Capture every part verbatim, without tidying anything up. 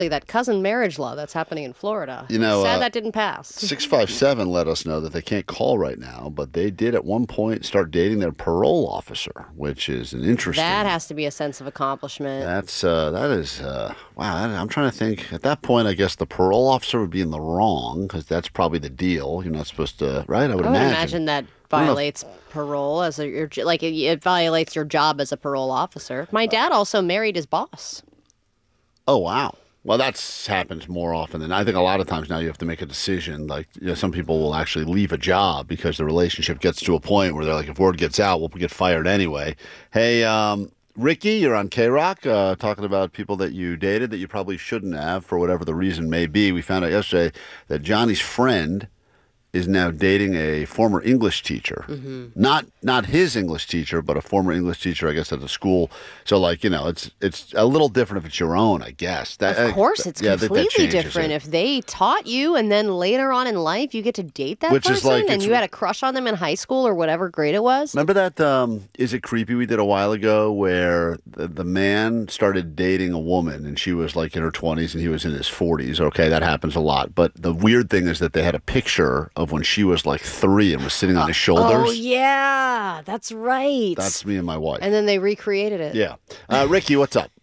that cousin marriage law that's happening in Florida. You know, sad uh, that didn't pass. six five seven let us know that they can't call right now, but they did at one point start dating their parole officer, which is an interesting. That has to be a sense of accomplishment. That's uh, that is uh, wow. I'm trying to think. At that point, I guess the parole officer would be in the wrong because that's probably the deal. You're not supposed to, right? I would, I would imagine. imagine that violates parole as a your, like it, it violates your job as a parole officer. My dad also married his boss. Oh wow. Well, that's happens more often than I think. A lot of times now you have to make a decision. Like, you know, some people will actually leave a job because the relationship gets to a point where they're like, if word gets out, we'll get fired anyway. Hey, um, Ricky, you're on K-Rock uh, talking about people that you dated that you probably shouldn't have for whatever the reason may be. We found out yesterday that Johnny's friend is now dating a former English teacher. Mm-hmm. Not not his English teacher, but a former English teacher, I guess, at the school. So, like, you know, it's it's a little different if it's your own, I guess. That, of course, it's yeah, completely that, that different. it. If they taught you and then later on in life you get to date that Which person is like, and you had a crush on them in high school or whatever grade it was. Remember that, um, Is It Creepy we did a while ago where the, the man started dating a woman and she was like in her twenties and he was in his forties. Okay, that happens a lot. But the weird thing is that they had a picture of when she was like three and was sitting on his shoulders. Oh, yeah, that's right. That's me and my wife. And then they recreated it. Yeah. Uh, Ricky, what's up?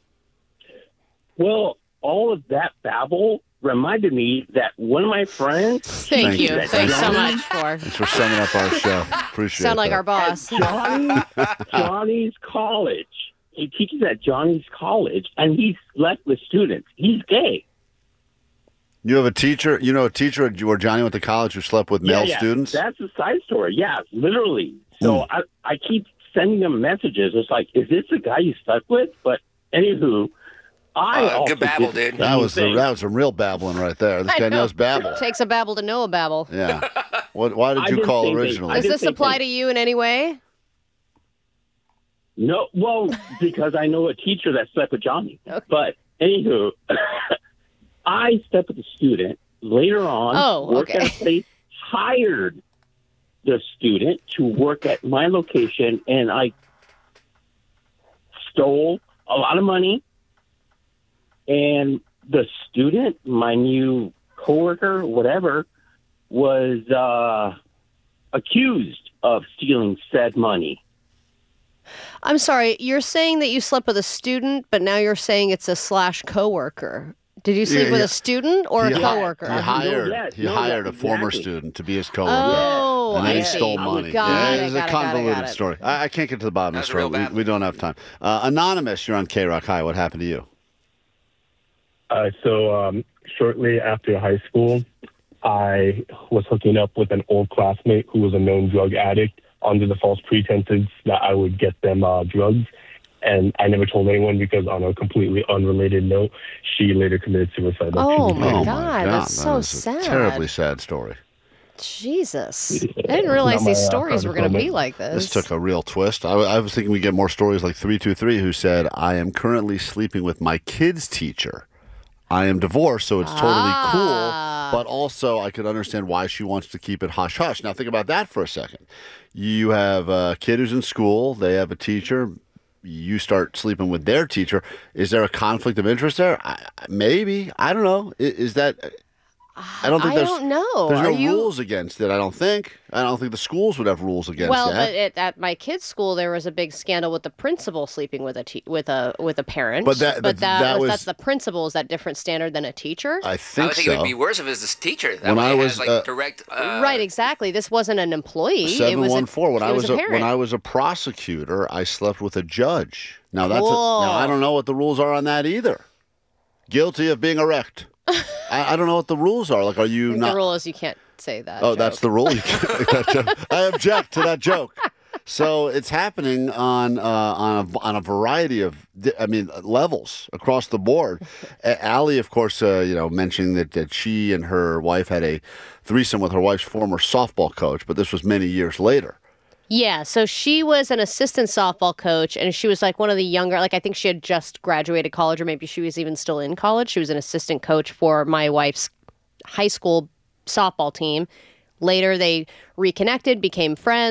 Well, all of that babble reminded me that one of my friends... Thank, Thank you. you. Thanks so much for... Thanks for summing up our show. Appreciate it. Sound like that. our boss. Johnny, Johnny's college. He teaches at Johnny's college, and he slept with students. He's gay. You have a teacher, you know, a teacher where Johnny went to college who slept with male yeah, yeah. students? That's a side story. Yeah, literally. So Mm. I, I keep sending them messages. It's like, is this the guy you slept with? But anywho, I Uh, also good babble, did dude. the That was same the, that was some real babbling right there. This I guy know. knows babble. Takes a babble to know a babble. Yeah. What? Why did I you did call same thing. originally? I Does did this same apply thing. to you in any way? No, well, because I know a teacher that slept with Johnny. Okay. But anywho, I slept with a student. Later on, Oh, worked okay. at a place, hired the student to work at my location, and I stole a lot of money. And the student, my new coworker, whatever, was uh, accused of stealing said money. I'm sorry, you're saying that you slept with a student, but now you're saying it's a slash coworker. Did you sleep Yeah, with yeah. a student or He a hi- coworker? He hired, yes, he no, hired yes, a former exactly. student to be his coworker. Oh, and then I he see. stole money. Got yeah, it, it was got a it, got it, convoluted got it. story. I, I can't get to the bottom of the That's story. real We, bad. we don't have time. Uh, Anonymous, you're on K-Rock. Hi, what happened to you? Uh, so um, shortly after high school, I was hooking up with an old classmate who was a known drug addict under the false pretenses that I would get them uh, drugs. And I never told anyone because on a completely unrelated note, she later committed suicide. Like Oh, two my weeks God, later. that's so that is a sad. terribly sad story. Jesus. I didn't realize Not my, these uh, stories were going to comment. be like this. This took a real twist. I, I was thinking we get more stories like three two three who said, I am currently sleeping with my kid's teacher. I am divorced, so it's totally Ah. cool. But also, I could understand why she wants to keep it hush-hush. Now, think about that for a second. You have a kid who's in school. They have a teacher. You start sleeping with their teacher. Is there a conflict of interest there? I, maybe. I don't know. Is, is that... I don't think I there's, don't know. there's Are no you- rules against it, I don't think. I don't think the schools would have rules against Well, that. but at, at my kid's school, there was a big scandal with the principal sleeping with a te- with a with a parent. But that- but that was, was- that's the principal. Is that different standard than a teacher? I I think would think so. it would be worse if it was this teacher. That When way I it was, has, like uh, direct. Uh, right, exactly. This wasn't an employee. It Seven was one a, four. When it I was a a, parent. when I was a prosecutor, I slept with a judge. Now that's a, Cool. now I don't know what the rules are on that either. Guilty of being erect. I, I don't know what the rules are. Like, are you I think not? the rule is you can't say that. Oh, that's joke. the rule. You can't make that joke. I object to that joke. So it's happening on uh, on a, on a variety of, di- I mean, levels across the board. A- Allie, of course, uh, you know, mentioning that, that she and her wife had a threesome with her wife's former softball coach, but this was many years later. Yeah, so she was an assistant softball coach, and she was like one of the younger, like I think she had just graduated college, or maybe she was even still in college. She was an assistant coach for my wife's high school softball team. Later, they reconnected, became friends,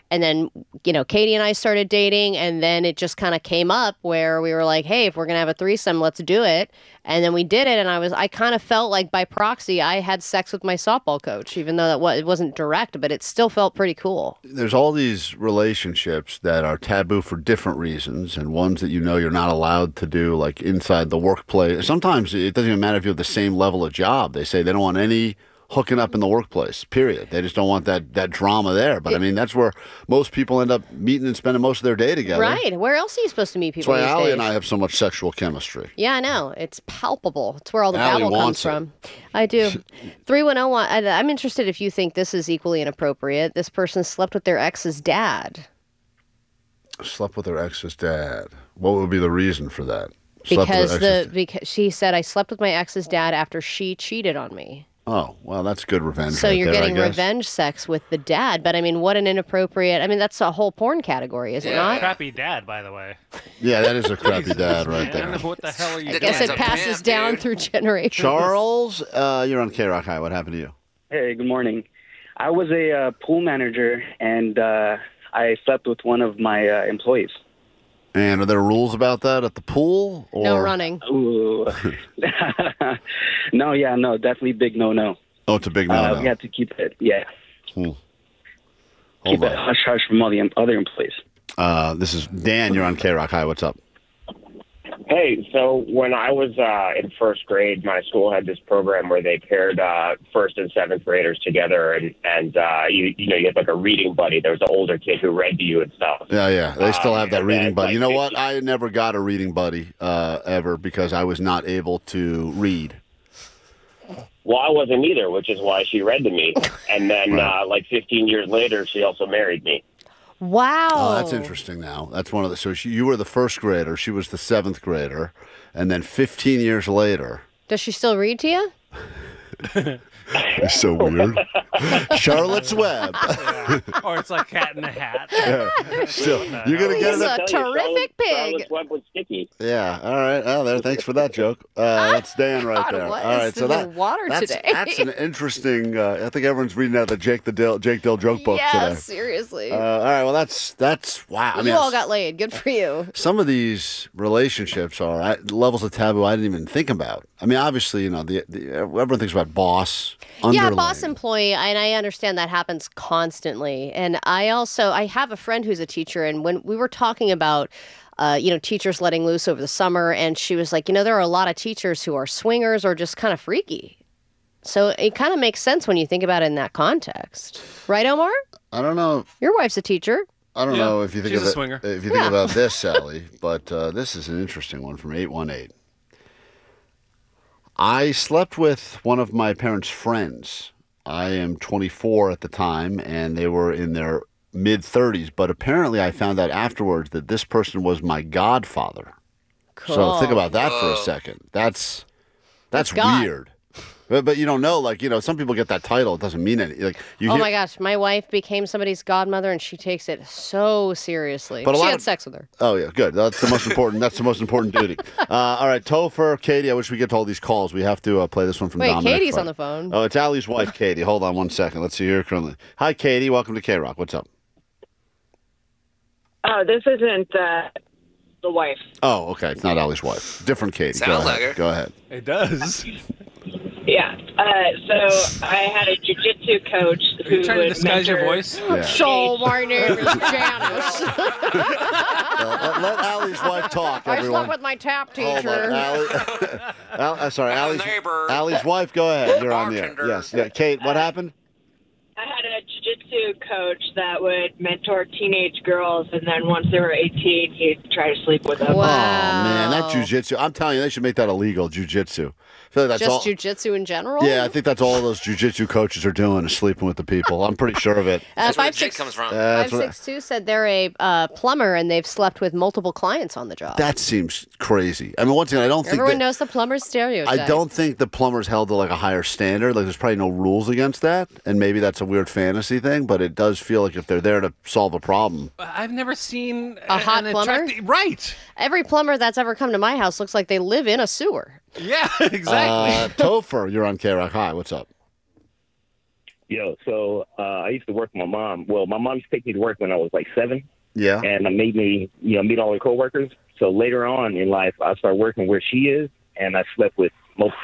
And then, you know, Katie and I started dating, and then it just kind of came up where we were like, hey, if we're going to have a threesome, let's do it. And then we did it, and I was, I kind of felt like by proxy, I had sex with my softball coach, even though that was, it wasn't direct, but it still felt pretty cool. There's all these relationships that are taboo for different reasons, and ones that you know you're not allowed to do, like inside the workplace. Sometimes it doesn't even matter if you have the same level of job. They say they don't want any hooking up in the workplace, period. They just don't want that that drama there. But I mean, that's where most people end up meeting and spending most of their day together. Right. Where else are you supposed to meet people? That's why these Allie days? and I have so much sexual chemistry. Yeah, I know. It's palpable. It's where all the Allie babble comes wants it. from. I do. three one zero one. I- I'm interested if you think this is equally inappropriate. This person slept with their ex's dad. Slept with her ex's dad. What would be the reason for that? Slept with Because her the ex's- because she said I slept with my ex's dad after she cheated on me. Oh, well, that's good revenge. So right you're there, I getting guess. revenge sex with the dad, but I mean, what an inappropriate. I mean, that's a whole porn category, is it Yeah. not? Crappy dad, by the way. Yeah, that is a crappy dad right Man, there. what the hell are you I doing? guess That's it a passes pimp, down dude. through generations. Charles, uh, you're on K-Rock. Hi, what happened to you? Hey, good morning. I was a uh, pool manager, and uh, I slept with one of my uh, employees. And are there rules about that at the pool? Or... No running. Ooh. No, yeah, no, definitely big no-no. Oh, it's a big Uh, no-no. we had to keep it, yeah, Hmm. keep Hold it on. hush-hush from all the em- other employees. Uh, this is Dan. You're on K-Rock. Hi, what's up? Hey, so when I was uh, in first grade, my school had this program where they paired uh, first and seventh graders together, and and uh, you you know you had like a reading buddy. There was an older kid who read to you and stuff. Yeah, yeah. They still Um, have that and reading then, buddy. like, You know what? fifty I never got a reading buddy uh, ever because I was not able to read. Well, I wasn't either, which is why she read to me. And then, Right. uh, like fifteen years later, she also married me. Wow. Oh, that's interesting now. That's one of the. So she, you were the first grader. She was the seventh grader. And then fifteen years later. Does she still read to you? It's so weird. Charlotte's Web. Or it's like Cat in the Hat. Yeah. Still, you're going to get He's it. a I'll tell you, terrific Charlotte- pig. Charlotte's Web was sticky. Yeah. All right. Oh, there. Thanks for that joke. Uh, that's Dan right God, there. what All is right. So in the that water that's, today? that's an interesting. Uh, I think everyone's reading out the Jake the Dill, Jake Dill joke book yeah, today. seriously. Uh, all right. Well, that's that's wow. I you mean, all got laid. Good for you. some of these relationships are at levels of taboo I didn't even think about. I mean, obviously, you know, the, the everyone thinks about boss. Yeah, underling. boss employee, and I understand that happens constantly. And I also, I have a friend who's a teacher, and when we were talking about, uh, you know, teachers letting loose over the summer, and she was like, you know, there are a lot of teachers who are swingers or just kind of freaky. So it kind of makes sense when you think about it in that context, right, Omar? I don't know. Your wife's a teacher. I don't Yeah, know if you think she's of a it, swinger. if you think Yeah. about this, Sally, but uh, this is an interesting one from eight one eight. I slept with one of my parents' friends. I am twenty-four at the time, and they were in their mid thirties. But apparently, I found out afterwards that this person was my godfather. Cool. So think about that for a Whoa. second. That's that's, That's God. weird. But, but you don't know, like, you know, some people get that title. It doesn't mean anything. Like, you Oh hear, my gosh, my wife became somebody's godmother, and she takes it so seriously. But a she lot had of- sex with her. Oh yeah, good. That's the most important. That's the most important duty. Uh, all right, Topher, Katie. I wish we get to all these calls. We have to uh, play this one from Wait, Dominic. Katie's first. on the phone. Oh, it's Allie's wife, Katie. Hold on one second. Let's see here currently. Hi, Katie. Welcome to K Rock. What's up? Oh, this isn't uh, the wife. Oh, okay. It's not Allie's wife. Different Katie. Go Sounds ahead. like her. Go ahead. It does. Yeah. Uh, so I had a jiu-jitsu coach Are you who trying to would disguise your mentor- voice? Yeah. So my name is Janice. Uh, let, let Allie's wife talk. I Everyone. slept with my tap Hold on, teacher. Allie. Al, uh, sorry, I'm a Allie's, neighbor. Allie's wife. Go ahead. You're on the air. Bartender. Yes. Yeah. Kate, what happened? I had a jiu-jitsu coach that would mentor teenage girls, and then once they were eighteen, he'd try to sleep with them. Wow. Oh man, that jujitsu. I'm telling you, they should make that illegal. Jujitsu. I feel like that's Just all. jujitsu in general? Yeah, I think that's all those jujitsu coaches are doing is sleeping with the people. I'm pretty sure of it. Uh, That's where the five chick six comes from. Uh, that's five what- six two said they're a uh, plumber and they've slept with multiple clients on the job. that seems crazy. I mean, once again, I don't think Everyone that, knows the plumber's stereotype. I don't think the plumber's held to like a higher standard. Like, there's probably no rules against that, and maybe that's a weird fantasy thing. But it does feel like if they're there to solve a problem, I've never seen A hot an plumber? attractive- Right. Every plumber that's ever come to my house looks like they live in a sewer. Yeah, exactly. uh, Topher, you're on K Rock. Hi, what's up? Yo, so uh, I used to work with my mom. Well, my mom used to take me to work when I was like seven, Yeah. and it made me, you know, meet all her coworkers. So later on in life, I started working where she is, and I slept with most